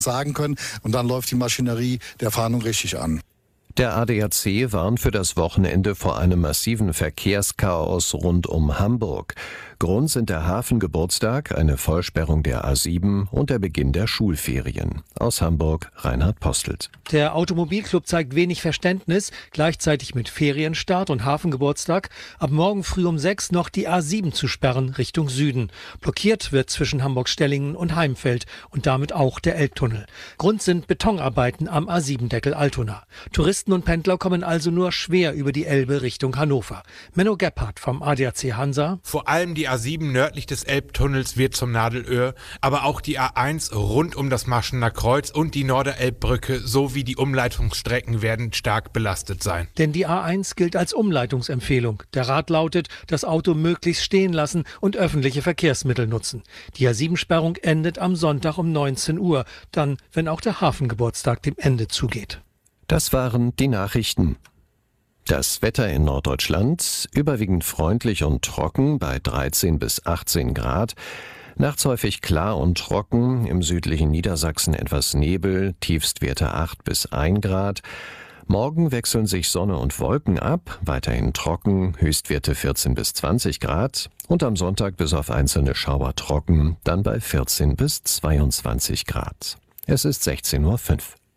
sagen können. Und dann läuft die Maschinerie der Fahndung richtig an. Der ADAC warnt für das Wochenende vor einem massiven Verkehrschaos rund um Hamburg. Grund sind der Hafengeburtstag, eine Vollsperrung der A7 und der Beginn der Schulferien. Aus Hamburg, Reinhard Postelt. Der Automobilclub zeigt wenig Verständnis, gleichzeitig mit Ferienstart und Hafengeburtstag ab morgen früh um 6 noch die A7 zu sperren Richtung Süden. Blockiert wird zwischen Hamburg-Stellingen und Heimfeld und damit auch der Elbtunnel. Grund sind Betonarbeiten am A7-Deckel Altona. Touristen und Pendler kommen also nur schwer über die Elbe Richtung Hannover. Menno Gebhardt vom ADAC Hansa. Vor allem die A7 nördlich des Elbtunnels wird zum Nadelöhr, aber auch die A1 rund um das Marschener Kreuz und die Norderelbbrücke sowie die Umleitungsstrecken werden stark belastet sein. Denn die A1 gilt als Umleitungsempfehlung. Der Rat lautet, das Auto möglichst stehen lassen und öffentliche Verkehrsmittel nutzen. Die A7-Sperrung endet am Sonntag um 19 Uhr, dann, wenn auch der Hafengeburtstag dem Ende zugeht. Das waren die Nachrichten. Das Wetter in Norddeutschland überwiegend freundlich und trocken bei 13 bis 18 Grad. Nachts häufig klar und trocken, im südlichen Niedersachsen etwas Nebel, Tiefstwerte 8 bis 1 Grad. Morgen wechseln sich Sonne und Wolken ab, weiterhin trocken, Höchstwerte 14 bis 20 Grad. Und am Sonntag bis auf einzelne Schauer trocken, dann bei 14 bis 22 Grad. Es ist 16:05 Uhr.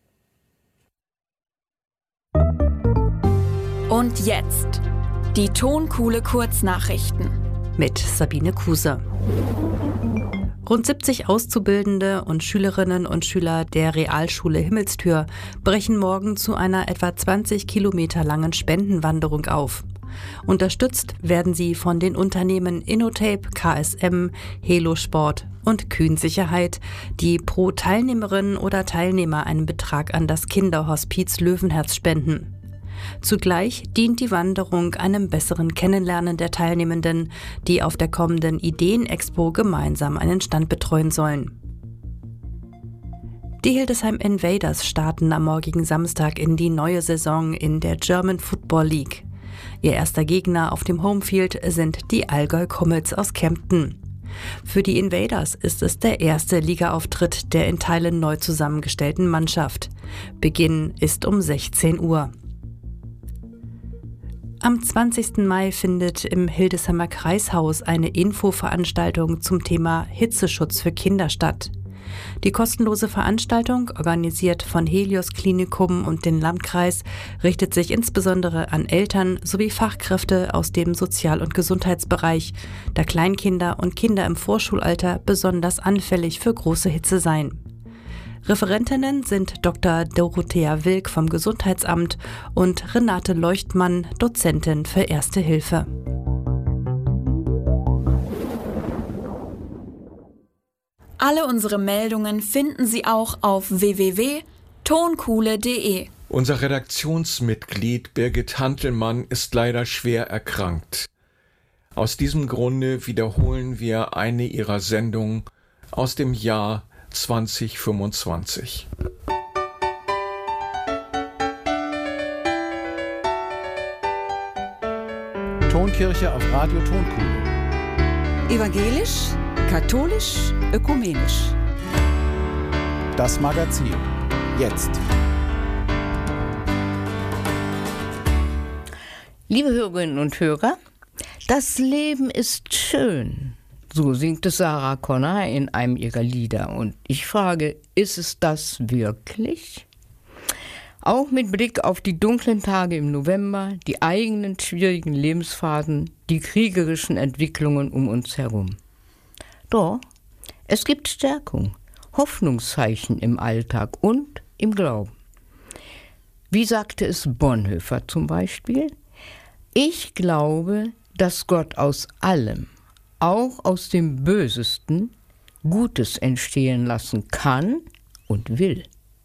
Und jetzt die Tonkuhle Kurznachrichten mit Sabine Kuser. Rund 70 Auszubildende und Schülerinnen und Schüler der Realschule Himmelstür brechen morgen zu einer etwa 20 Kilometer langen Spendenwanderung auf. Unterstützt werden sie von den Unternehmen Innotape, KSM, Helo Sport und Kühn Sicherheit, die pro Teilnehmerin oder Teilnehmer einen Betrag an das Kinderhospiz Löwenherz spenden. Zugleich dient die Wanderung einem besseren Kennenlernen der Teilnehmenden, die auf der kommenden Ideenexpo gemeinsam einen Stand betreuen sollen. Die Hildesheim Invaders starten am morgigen Samstag in die neue Saison in der German Football League. Ihr erster Gegner auf dem Homefield sind die Allgäu Comets aus Kempten. Für die Invaders ist es der erste Ligaauftritt der in Teilen neu zusammengestellten Mannschaft. Beginn ist um 16 Uhr. Am 20. Mai findet im Hildesheimer Kreishaus eine Infoveranstaltung zum Thema Hitzeschutz für Kinder statt. Die kostenlose Veranstaltung, organisiert von Helios Klinikum und dem Landkreis, richtet sich insbesondere an Eltern sowie Fachkräfte aus dem Sozial- und Gesundheitsbereich, da Kleinkinder und Kinder im Vorschulalter besonders anfällig für große Hitze seien. Referentinnen sind Dr. Dorothea Wilk vom Gesundheitsamt und Renate Leuchtmann, Dozentin für Erste Hilfe. Alle unsere Meldungen finden Sie auch auf www.tonkuhle.de. Unser Redaktionsmitglied Birgit Hantelmann ist leider schwer erkrankt. Aus diesem Grunde wiederholen wir eine ihrer Sendungen aus dem Jahr 2025. Tonkirche auf Radio Tonkuhle. Evangelisch, katholisch, ökumenisch. Das Magazin. Jetzt. Liebe Hörerinnen und Hörer, das Leben ist schön. So singt es Sarah Connor in einem ihrer Lieder. Und ich frage, ist es das wirklich? Auch mit Blick auf die dunklen Tage im November, die eigenen schwierigen Lebensphasen, die kriegerischen Entwicklungen um uns herum. Doch, es gibt Stärkung, Hoffnungszeichen im Alltag und im Glauben. Wie sagte es Bonhoeffer zum Beispiel? Ich glaube, dass Gott aus allem, auch aus dem Bösesten, Gutes entstehen lassen kann und will.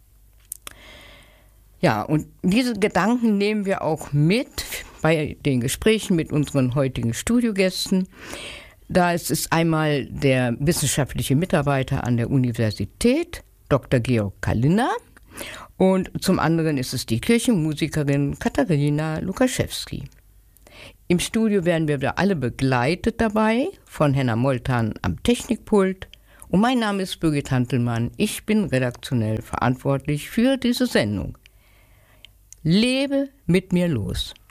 Ja, und diese Gedanken nehmen wir auch mit bei den Gesprächen mit unseren heutigen Studiogästen. Da ist es einmal der wissenschaftliche Mitarbeiter an der Universität, Dr. Georg Kalina, und zum anderen ist es die Kirchenmusikerin Katharina Lukaschewski. Im Studio werden wir alle begleitet dabei von Henna Moltan am Technikpult Und mein Name ist Birgit Hantelmann. Ich bin redaktionell verantwortlich für diese Sendung. Lebe mit mir los.